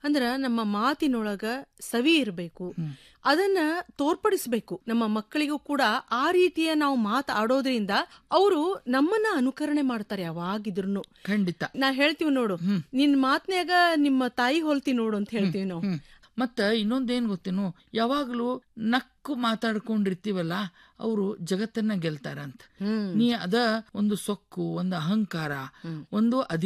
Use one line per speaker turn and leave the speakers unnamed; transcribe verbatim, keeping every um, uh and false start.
ಅಂದ್ರ ನಮ್ಮ ಮಾತಿನೊಳಗ ಸವಿ ಇರಬೇಕು, ಅದನ್ನ ತೋರ್ಪಡಿಸ್ಬೇಕು ನಮ್ಮ ಮಕ್ಕಳಿಗೂ ಕೂಡ. ಆ ರೀತಿಯ ನಾವು ಮಾತಾಡೋದ್ರಿಂದ ಅವರು ನಮ್ಮನ್ನ ಅನುಕರಣೆ ಮಾಡ್ತಾರೆ ಯಾವಾಗಿದ್ರು.
ಖಂಡಿತ
ನಾ ಹೇಳ್ತೀವಿ ನೋಡು, ನಿನ್ ಮಾತ್ನ್ಯಾಗ ನಿಮ್ಮ ತಾಯಿ ಹೋಲ್ತಿ ನೋಡು ಅಂತ ಹೇಳ್ತೀವಿ ನಾವು.
ಮತ್ತ ಇನ್ನೊಂದೇನ್ ಗೊತ್ತೇನು, ಯಾವಾಗ್ಲೂ ನಕ್ಕು ಮಾತಾಡ್ಕೊಂಡಿರ್ತೀವಲ್ಲ ಅವರು ಜಗತ್ತನ್ನ ಗೆಲ್ತಾರಂತ. ನೀ ಅದ ಒಂದು ಸೊಕ್ಕು, ಒಂದು ಅಹಂಕಾರ, ಒಂದು